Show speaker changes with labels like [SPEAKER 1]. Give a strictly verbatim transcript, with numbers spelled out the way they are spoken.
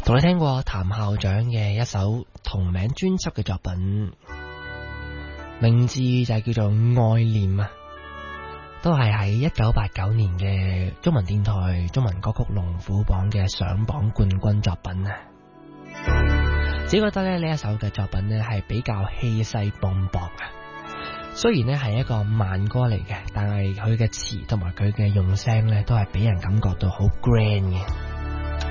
[SPEAKER 1] 同你聽過譚校長嘅一首同名專輯嘅作品，名字就係叫做《愛念》啊，都係喺一九八九年嘅中文電台中文歌曲龍虎榜嘅上榜冠軍作品啊。只覺得咧呢一首嘅作品咧係比較氣勢磅礴啊。雖然咧係一個慢歌嚟嘅，但係佢嘅詞同埋佢嘅用聲咧都係俾人感覺到好 grand 嘅。